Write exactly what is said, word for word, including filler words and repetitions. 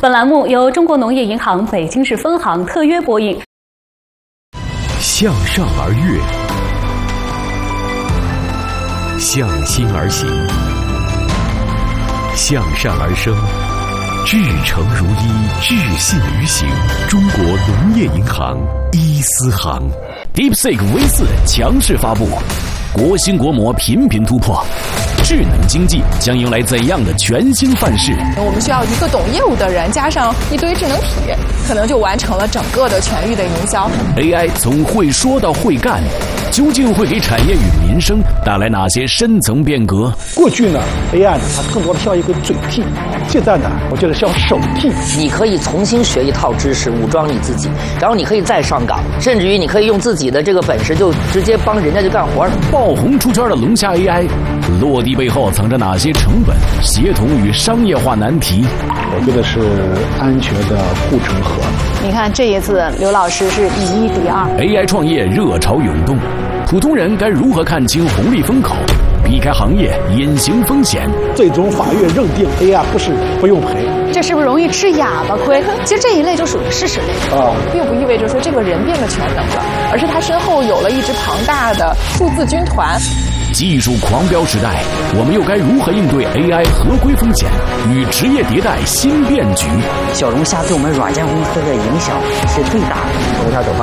本栏目由中国农业银行北京市分行特约播映。 向上而跃，向心而行，向善而生，至诚如一，至信于行。中国农业银行一丝行 DeepSeek V 四强势发布，国兴国模频频突破。智能经济将迎来怎样的全新范式？ 我们需要一个懂业务的人，加上一堆智能体，可能就完成了整个的全域的营销。 A I 从会说到会干，究竟会给产业与民生带来哪些深层变革？ 过去呢 ，A I 呢，它更多的像一个嘴替，现在呢，我觉得像手替。 你可以重新学一套知识，武装你自己，然后你可以再上岗，甚至于你可以用自己的这个本事，就直接帮人家就干活了。 爆红出圈的龙虾 A I， 落地背后藏着哪些成本、协同与商业化难题？ 我觉得是安全的护城河。 你看这一次，刘老师是以一敌二。 A I 创业热潮涌动，普通人该如何看清红利风口，避开行业隐形风险？ 最终法院认定 A I 不是不用赔， 这是不是容易吃哑巴亏？其实这一类就属于事实类啊， 并不意味着说这个人变得全能了，而是他身后有了一支庞大的数字军团。 技术狂飙时代，我们又该如何应对 A I 合规风险与职业迭代新变局？ 小龙虾对我们软件公司的影响是最大的。 龙虾可怕。